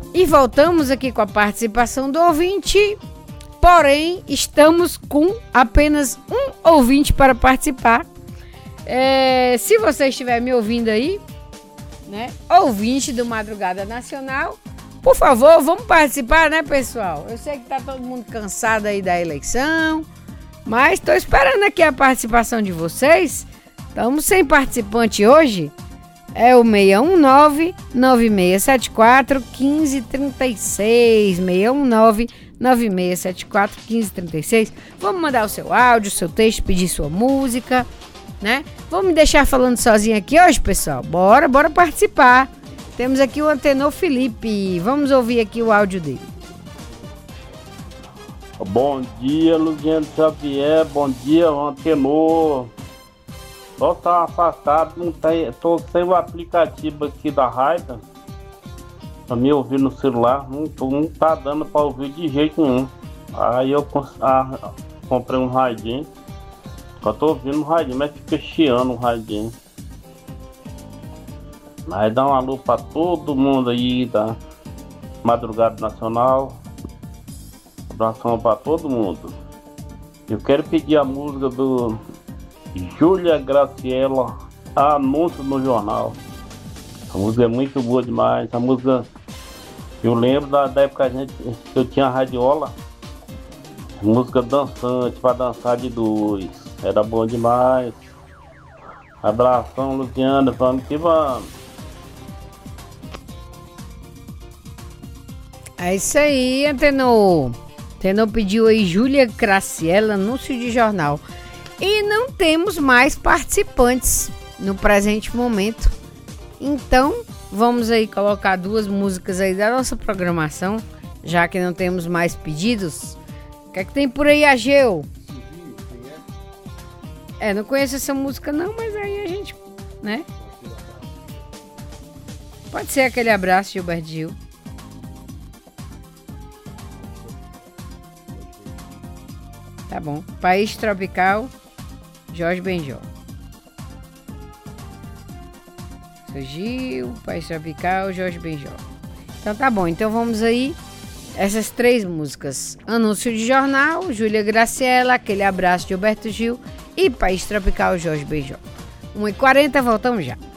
E voltamos aqui com a participação do ouvinte, porém estamos com apenas um ouvinte para participar. Se você estiver me ouvindo aí, né, ouvinte do Madrugada Nacional, por favor, vamos participar, né, pessoal? Eu sei que tá todo mundo cansado aí da eleição, mas estou esperando aqui a participação de vocês. Estamos sem participante hoje. É o 619-9674-1536. 619-9674-1536. Vamos mandar o seu áudio, o seu texto, pedir sua música, né? Vamos me deixar falando sozinho aqui hoje, pessoal? Bora participar. Temos aqui o Antenor Felipe. Vamos ouvir aqui o áudio dele. Bom dia, Luciano Xavier. Bom dia, Antenor. Só tá afastado, não tem, tô sem o aplicativo aqui da rádio pra me ouvir no celular, não tá dando pra ouvir de jeito nenhum. Aí eu comprei um radinho, eu tô ouvindo um radinho, mas fica chiando um radinho. Mas dá um alô pra todo mundo aí da Madrugada Nacional, abração pra todo mundo. Eu quero pedir a música do Júlia Graciela, Anúncio no Jornal. A música é muito boa demais. A música, eu lembro da época que eu tinha radiola. Música dançante, pra dançar de dois. Era bom demais. Abração, Luciana, vamos que vamos. É isso aí, Antenor. Antenor pediu aí Júlia Graciela, Anúncio de Jornal. E não temos mais participantes no presente momento. Então, vamos aí colocar duas músicas aí da nossa programação, já que não temos mais pedidos. O que é que tem por aí, Ageu? Não conheço essa música não, mas aí a gente, né? Pode ser aquele abraço, Gilberto Gil. Tá bom. País Tropical, Jorge Benjor. Gil, País Tropical, Jorge Benjor. Então tá bom, então vamos aí. Essas três músicas: Anúncio de Jornal, Júlia Graciela, Aquele Abraço de Gilberto Gil e País Tropical, Jorge Benjor. 1h40, voltamos já.